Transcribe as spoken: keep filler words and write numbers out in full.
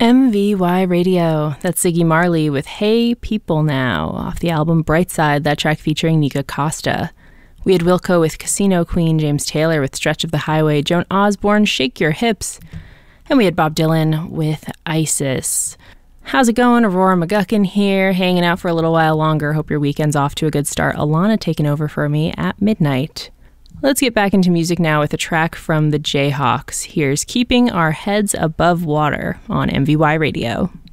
M V Y Radio. That's Ziggy Marley with Hey People Now off the album Brightside, that track featuring Nika Costa. We had Wilco with Casino Queen, James Taylor with Stretch of the Highway, Joan Osborne, Shake Your Hips, and we had Bob Dylan with Isis. How's it going? Aurora McGuckin here, hanging out for a little while longer. Hope your weekend's off to a good start. Alana taking over for me at midnight. Let's get back into music now with a track from the Jayhawks. Here's Keeping Our Heads Above Water on M V Y Radio.